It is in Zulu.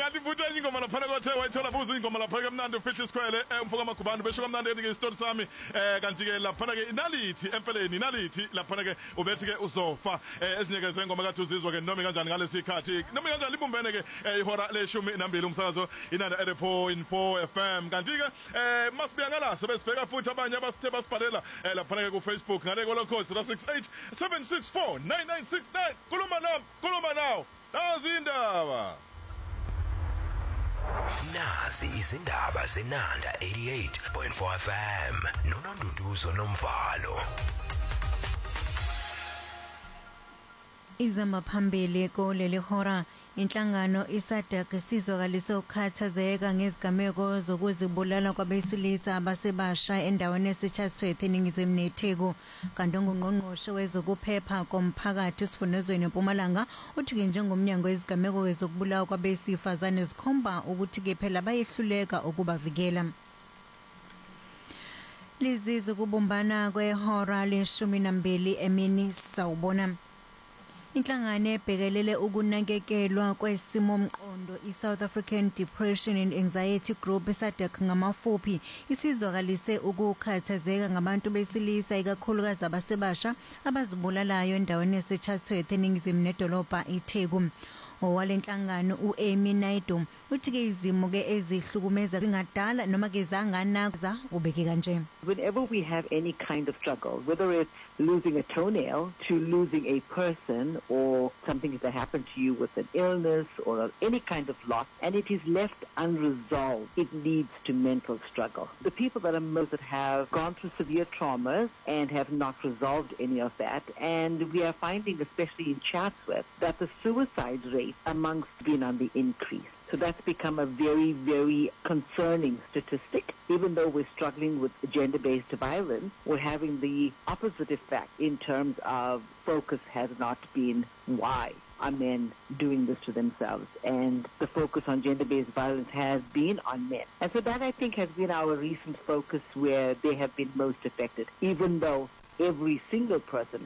kanti futhi enye ingoma lapha kwathe wayithola buza ingoma lapha ke mnandi ufihle isikhwele umfoka amagubani besho kamnandi ke isitori sami kanti ke lapha ke inalithi empeleni inalithi lapha ke ubethi ke uzofa ezinye zengoma kathi uzizwa ke noma kanjani ngalesi sikhathi noma kanjani libumbene ke ihora le12 umsakazo inanda 80.4 FM kanti ke masibuya ngala sebesibheka futhi abanye abasithe basibhalela lapha ke ku Facebook ngale kolokho 068 764 9969 khuluma nawo nazi indaba Nazi izindaba zenanda 88.4 FM noNonduduzo nomvalo Izamba phambili koleli hora inhlangano iSADC sizwakalise ukukhathazeka ngezigameko zokuzibulala kwabesilisa abasebasha endaweni eseChartworth eningizimu neTheku kanti ungqongqoshe wezokuphepha komphakathi esifundazweni eMpumalanga uthi ke njengomnyango wezigameko zokubulawa kwabesifazane zikhomba ukuthi ke phela bayehluleka ukubavikela Lizizo kubumbana kwehora le12 emini sawubona Inhlangano ebhekelele ukunakekelwa kwesimo mqondo iSouth African Depression and Anxiety Group eSADC ngamafuphi isizwakalise ukukhathazeka ngabantu besilisa ikakhulukazi abasebasha abazibulalayo endaweni yaseChartworth eningizimu nedolobha iTheku owalenhlangano uAmy Naidoo uthi ke izimo ke ezihlukumeza zingadala noma ke zanganaza ubeke kanje Whenever we have any kind of struggle, whether it's losing a toenail to losing a person or something that happened to you with an illness or any kind of loss, and it is left unresolved, it leads to mental struggle. The people that are most that have gone through severe traumas and have not resolved any of that, and we are finding, especially in Chatsworth, that the suicide rate amongst been on the increase. So that's become a very, very concerning statistic. Even though we're struggling with gender-based violence, we're having the opposite effect in terms of focus has not been why are men doing this to themselves. And the focus on gender-based violence has been on men. And so that, I think, has been our recent focus where they have been most affected, even though every single person